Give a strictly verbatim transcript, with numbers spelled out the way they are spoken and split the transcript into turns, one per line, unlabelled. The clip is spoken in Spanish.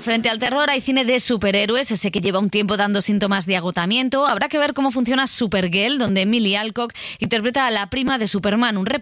Frente al terror hay cine de superhéroes, ese que lleva un tiempo dando síntomas de agotamiento. Habrá que ver cómo funciona Supergirl, donde Millie Alcock interpreta a la prima de Superman, un reportaje